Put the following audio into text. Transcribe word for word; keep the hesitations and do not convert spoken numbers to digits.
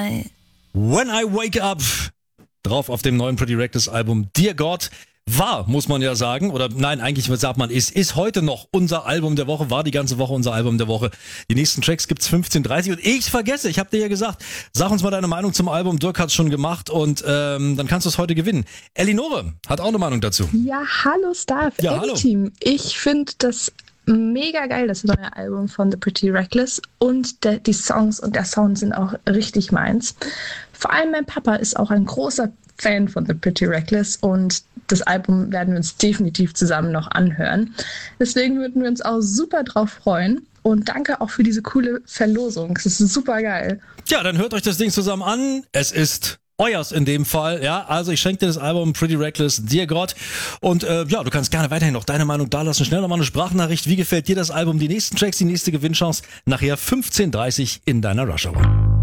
I... When I Wake Up. Drauf auf dem neuen Pretty Reckless Album Dear God. War, muss man ja sagen, oder nein, eigentlich sagt man, ist, ist heute noch unser Album der Woche, war die ganze Woche unser Album der Woche. Die nächsten Tracks gibt's fünfzehn Uhr dreißig und ich vergesse, ich habe dir ja gesagt, sag uns mal deine Meinung zum Album, Dirk hat's schon gemacht und ähm, dann kannst du es heute gewinnen. Elinore hat auch eine Meinung dazu. Ja, hallo Staff, ja, hallo. Team. Ich finde das mega geil, das neue Album von The Pretty Reckless und der, die Songs und der Sound sind auch richtig meins. Vor allem mein Papa ist auch ein großer Fan von The Pretty Reckless und das Album werden wir uns definitiv zusammen noch anhören. Deswegen würden wir uns auch super drauf freuen. Und danke auch für diese coole Verlosung. Es ist super geil. Ja, dann hört euch das Ding zusammen an. Es ist euers in dem Fall. Ja, also ich schenke dir das Album Pretty Reckless, Dear God. Und äh, ja, du kannst gerne weiterhin noch deine Meinung dalassen. Schnell nochmal eine Sprachnachricht. Wie gefällt dir das Album? Die nächsten Tracks, die nächste Gewinnchance nachher fünfzehn Uhr dreißig in deiner Rush Hour.